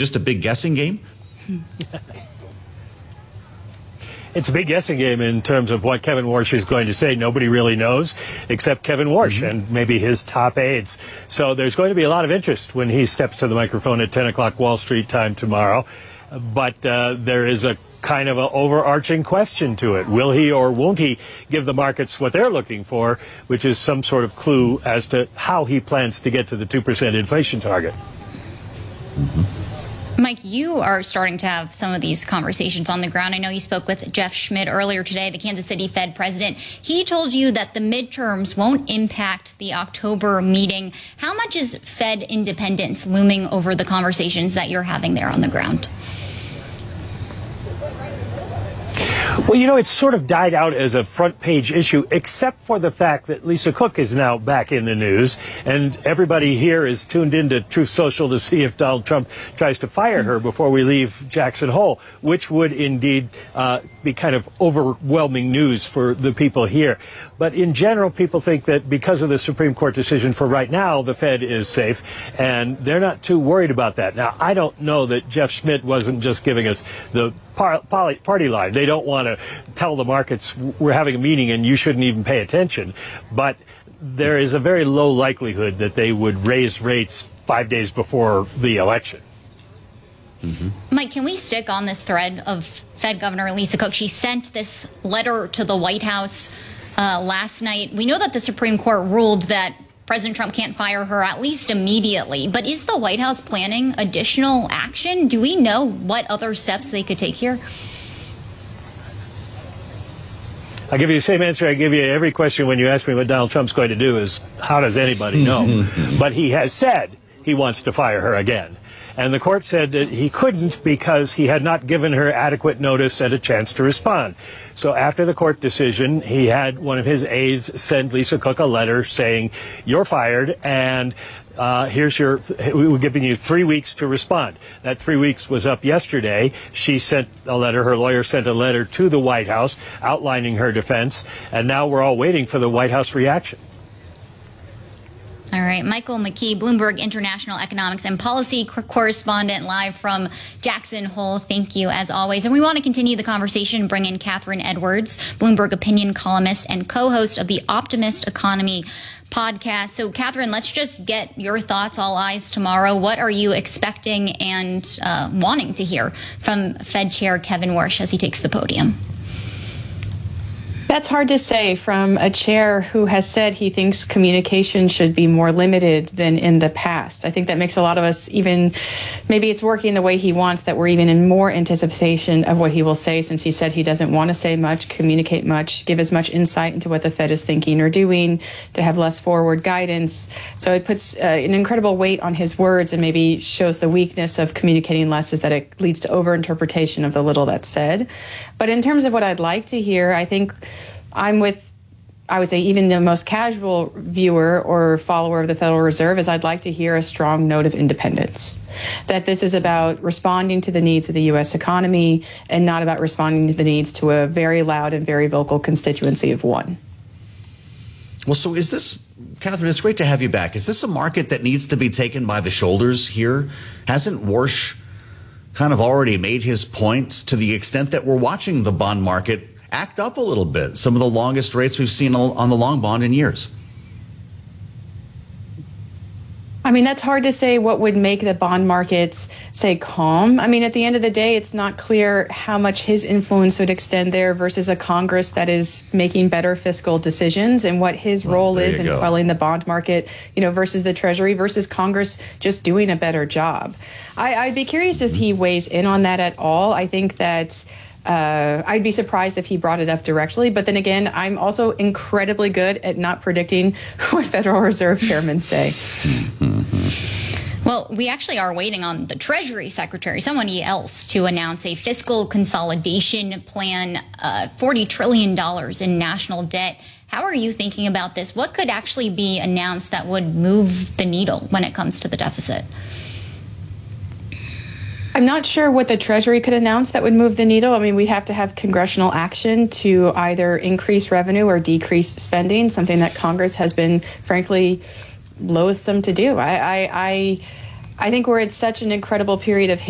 just a big guessing game? It's a big guessing game in terms of what Kevin Warsh is going to say. Nobody really knows except Kevin Warsh and maybe his top aides. So there's going to be a lot of interest when he steps to the microphone at 10 o'clock Wall Street time tomorrow. But there is a kind of an overarching question to it. Will he or won't he give the markets what they're looking for, which is some sort of clue as to how he plans to get to the 2% inflation target? Mike, you are starting to have some of these conversations on the ground. I know you spoke with Jeff Schmidt earlier today, the Kansas City Fed president. He told you that the midterms won't impact the October meeting. How much is Fed independence looming over the conversations that you're having there on the ground? Well, you know, it's sort of died out as a front page issue, except for the fact that Lisa Cook is now back in the news, and everybody here is tuned into Truth Social to see if Donald Trump tries to fire her before we leave Jackson Hole, which would indeed be kind of overwhelming news for the people here. But in general, people think that because of the Supreme Court decision for right now, the Fed is safe, and they're not too worried about that. Now, I don't know that Jeff Schmidt wasn't just giving us the party line. They don't want to tell the markets we're having a meeting and you shouldn't even pay attention. But there is a very low likelihood that they would raise rates 5 days before the election. Mike, can we stick on this thread of Fed Governor Lisa Cook? She sent this letter to the White House last night. We know that the Supreme Court ruled that President Trump can't fire her, at least immediately. But is the White House planning additional action? Do we know what other steps they could take here? I'll give you the same answer I give you every question when you ask me what Donald Trump's going to do is, how does anybody know? But he has said he wants to fire her again. And the court said that he couldn't because he had not given her adequate notice and a chance to respond. So after the court decision, he had one of his aides send Lisa Cook a letter saying, you're fired, and we're giving you 3 weeks to respond. That 3 weeks was up yesterday. She sent a letter, her lawyer sent a letter to the White House outlining her defense, and now we're all waiting for the White House reaction. All right, Michael McKee, Bloomberg International Economics and Policy correspondent, live from Jackson Hole. Thank you, as always. And we want to continue the conversation, bring in Catherine Edwards, Bloomberg opinion columnist and co-host of the Optimist Economy podcast. So, Catherine, let's just get your thoughts, all eyes tomorrow. What are you expecting and wanting to hear from Fed Chair Kevin Warsh as he takes the podium? That's hard to say from a chair who has said he thinks communication should be more limited than in the past. I think that makes a lot of us even, maybe it's working the way he wants, that we're even in more anticipation of what he will say, since he said he doesn't want to say much, communicate much, give as much insight into what the Fed is thinking or doing, to have less forward guidance. So it puts an incredible weight on his words, and maybe shows the weakness of communicating less is that it leads to overinterpretation of the little that's said. But in terms of what I'd like to hear, I think I'm with, I would say, even the most casual viewer or follower of the Federal Reserve, is I'd like to hear a strong note of independence. That this is about responding to the needs of the U.S. economy and not about responding to the needs to a very loud and very vocal constituency of one. Well, so is this, Catherine, it's great to have you back. Is this a market that needs to be taken by the shoulders here? Hasn't Warsh kind of already made his point to the extent that we're watching the bond market act up a little bit? Some of the longest rates we've seen on the long bond in years. I mean, that's hard to say what would make the bond markets, say, calm. I mean, at the end of the day, it's not clear how much his influence would extend there versus a Congress that is making better fiscal decisions, and what his role is in quelling the bond market, you know, versus the Treasury, versus Congress just doing a better job. I'd be curious if he weighs in on that at all. I think that I'd be surprised if he brought it up directly. But then again, I'm also incredibly good at not predicting what Federal Reserve chairmen say. Well, we actually are waiting on the Treasury Secretary, somebody else, to announce a fiscal consolidation plan, $40 trillion in national debt. How are you thinking about this? What could actually be announced that would move the needle when it comes to the deficit? I'm not sure what the Treasury could announce that would move the needle. I mean, we'd have to have congressional action to either increase revenue or decrease spending, something that Congress has been, frankly, loathsome to do. I think we're at such an incredible period of